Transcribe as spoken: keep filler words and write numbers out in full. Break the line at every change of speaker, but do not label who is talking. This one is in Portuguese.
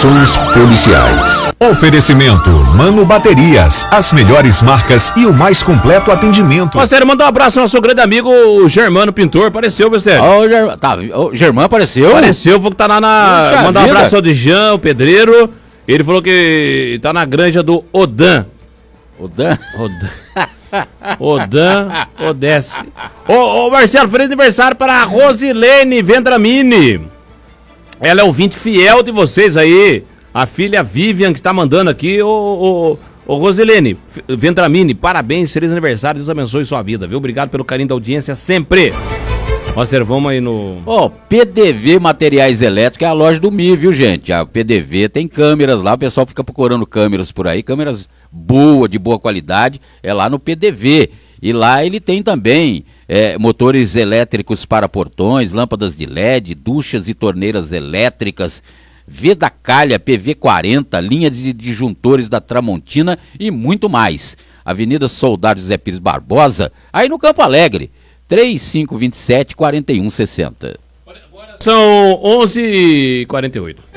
Informações policiais.
Oferecimento Mano Baterias, as melhores marcas e o mais completo atendimento.
Parceiro, manda um abraço ao nosso grande amigo o Germano Pintor. Apareceu, parceiro.
Ó, o Germano, tá, o Germano apareceu?
Apareceu, falou que tá lá na...
Puxa
Mandar um
vida.
abraço ao Dijan, o pedreiro. Ele falou que tá na granja do Odan.
Odan?
Odan. Odan, Odesse. Ô, ô, Marcelo, feliz aniversário para a Rosilene Vendramini. Ela é ouvinte fiel de vocês aí. A filha Vivian que tá mandando aqui. Ô, ô, ô Rosilene Vendramini, parabéns, feliz aniversário. Deus abençoe sua vida, viu? Obrigado pelo carinho da audiência sempre. Nós vamos aí no...
Ó, oh, P D V Materiais Elétricos é a loja do M I, viu, gente? A P D V tem câmeras lá, o pessoal fica procurando câmeras por aí, câmeras boas, de boa qualidade, é lá no P D V. E lá ele tem também é, motores elétricos para portões, lâmpadas de L E D, duchas e torneiras elétricas, Vedacalha P V quarenta, linha de disjuntores da Tramontina e muito mais. Avenida Soldado José Pires Barbosa, aí no Campo Alegre. três cinco dois sete, quatro um seis zero.
São onze e quarenta e oito.